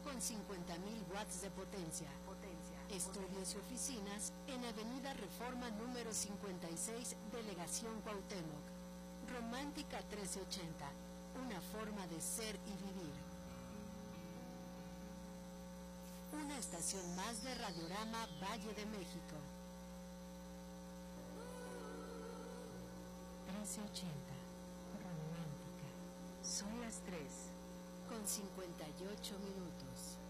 con 50.000 watts de potencia. Estudios y oficinas en Avenida Reforma número 56, Delegación Cuauhtémoc. Romántica 1380, una forma de ser y vivir. Una estación más de Radiorama Valle de México. 1380, romántica. Son las 3 con 58 minutos.